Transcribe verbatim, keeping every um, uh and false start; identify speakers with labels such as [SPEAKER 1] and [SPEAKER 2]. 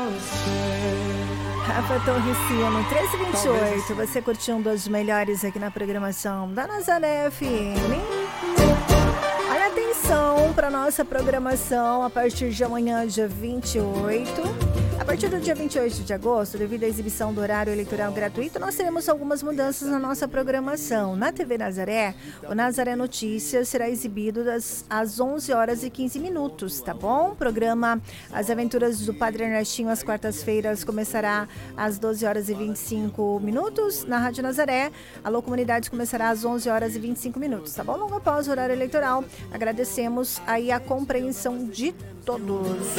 [SPEAKER 1] Rafa Torresino, treze e vinte e oito. Você curtindo as melhores aqui na programação da Nazaré F M. Olha, atenção para nossa programação a partir de amanhã, dia vinte e oito. A partir do dia vinte e oito de agosto, devido à exibição do horário eleitoral gratuito, nós teremos algumas mudanças na nossa programação. Na T V Nazaré, o Nazaré Notícias será exibido das, às onze horas e quinze minutos, tá bom? O programa As Aventuras do Padre Ernestinho, às quartas-feiras, começará às doze horas e vinte e cinco minutos. Na Rádio Nazaré, Alô Comunidade começará às onze horas e vinte e cinco minutos, tá bom? Logo após o horário eleitoral, agradecemos aí a compreensão de todos.